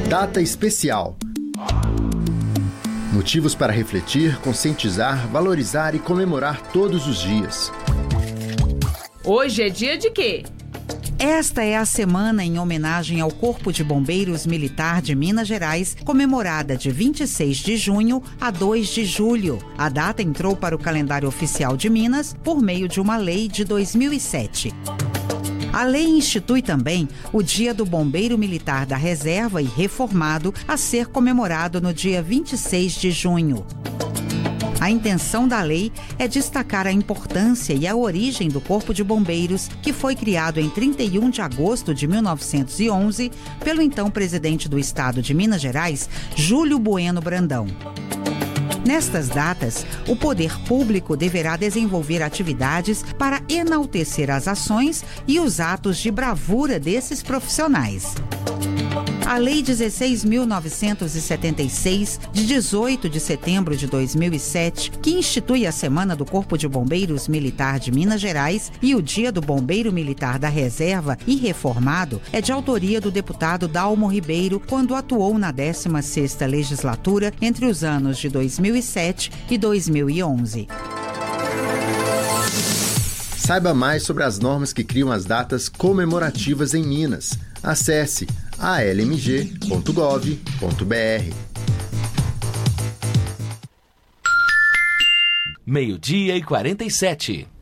Data especial. Motivos para refletir, conscientizar, valorizar e comemorar todos os dias. Hoje é dia de quê? Esta é a semana em homenagem ao Corpo de Bombeiros Militar de Minas Gerais, comemorada de 26 de junho a 2 de julho. A data entrou para o calendário oficial de Minas por meio de uma lei de 2007. A lei institui também o Dia do Bombeiro Militar da Reserva e Reformado, a ser comemorado no dia 26 de junho. A intenção da lei é destacar a importância e a origem do Corpo de Bombeiros, que foi criado em 31 de agosto de 1911 pelo então presidente do Estado de Minas Gerais, Júlio Bueno Brandão. Nestas datas, o poder público deverá desenvolver atividades para enaltecer as ações e os atos de bravura desses profissionais. A Lei 16.976, de 18 de setembro de 2007, que institui a Semana do Corpo de Bombeiros Militar de Minas Gerais e o Dia do Bombeiro Militar da Reserva e Reformado, é de autoria do deputado Dalmo Ribeiro, quando atuou na 16ª legislatura entre os anos de 2007 e 2011. Saiba mais sobre as normas que criam as datas comemorativas em Minas. Acesse almg.gov.br. Meio-dia e 47.